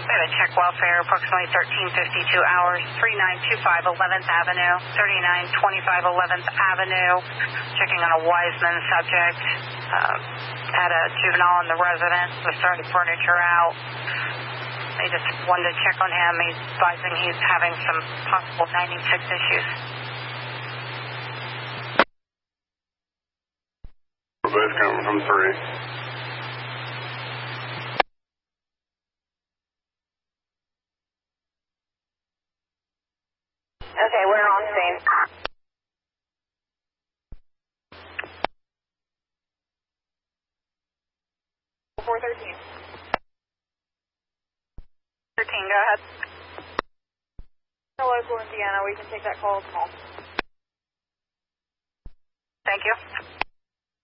We have a check welfare, approximately 1352 hours, 3925 11th Avenue, 3925 11th Avenue. Checking on a Wiseman subject. Had a juvenile in the residence, was throwing furniture out. They just wanted to check on him. He's advising he's having some possible 96 issues. We're both coming from 3. Okay, we're on scene. 413. 13, go ahead. Local Indiana, we can take that call as well. Thank you.